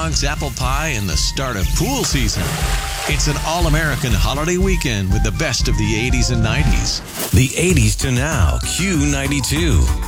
dogs, apple pie, and the start of pool season. It's an all-American holiday weekend with the best of the 80s and 90s. The 80s to now, Q92.